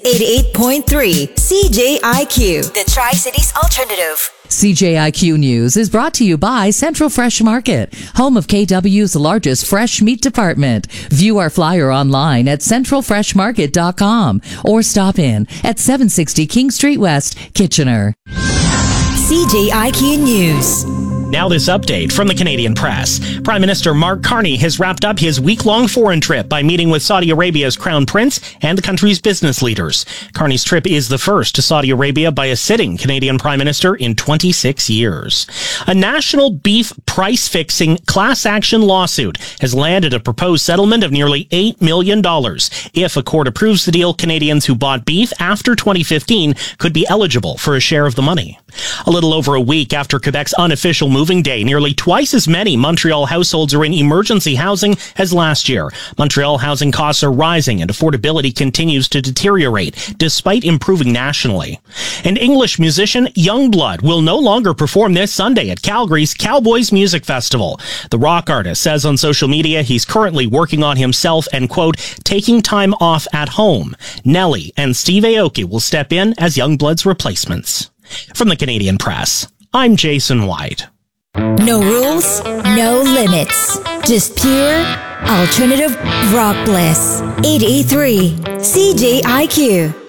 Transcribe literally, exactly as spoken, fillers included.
eighty-eight point three C J I Q, the Tri-Cities Alternative. C J I Q News is brought to you by Central Fresh Market, home of K W's largest fresh meat department. View our flyer online at central fresh market dot com or stop in at seven sixty King Street West, Kitchener. C J I Q News. Now this update from the Canadian Press. Prime Minister Mark Carney has wrapped up his week-long foreign trip by meeting with Saudi Arabia's Crown Prince and the country's business leaders. Carney's trip is the first to Saudi Arabia by a sitting Canadian Prime Minister in twenty-six years. A national beef price-fixing class action lawsuit has landed a proposed settlement of nearly eight million dollars. If a court approves the deal, Canadians who bought beef after twenty fifteen could be eligible for a share of the money. A little over a week after Quebec's unofficial moving day, nearly twice as many Montreal households are in emergency housing as last year. Montreal housing costs are rising and affordability continues to deteriorate despite improving nationally. And English musician Youngblood will no longer perform this Sunday at Calgary's Cowboys Music Festival. The rock artist says on social media he's currently working on himself and, quote, taking time off at home. Nelly and Steve Aoki will step in as Youngblood's replacements. From the Canadian Press, I'm Jason White. No rules, no limits. Just pure alternative rock bliss. eight eight three C J I Q.